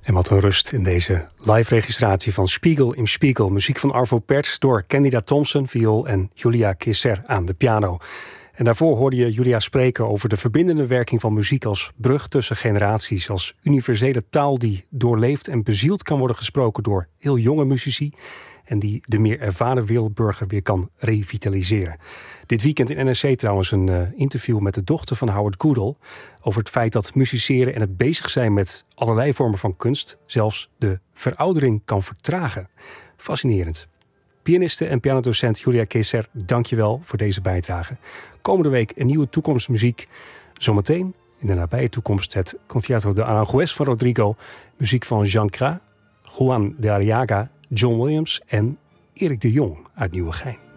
En wat een rust in deze live-registratie van Spiegel im Spiegel. Muziek van Arvo Pärt door Candida Thompson, viool en Julia Kisser aan de piano. En daarvoor hoorde je Julia spreken over de verbindende werking van muziek als brug tussen generaties. Als universele taal die doorleefd en bezield kan worden gesproken door heel jonge muzici. En die de meer ervaren wereldburger weer kan revitaliseren. Dit weekend in NRC trouwens een interview met de dochter van Howard Goodall over het feit dat musiceren en het bezig zijn met allerlei vormen van kunst zelfs de veroudering kan vertragen. Fascinerend. Pianiste en pianodocent Julia Kisser, dank je wel voor deze bijdrage. Komende week een nieuwe toekomstmuziek. Zometeen in de nabije toekomst het Concierto de Aranjuez van Rodrigo. Muziek van Jean Cras, Juan de Arriaga, John Williams en Erik de Jong uit Nieuwegein.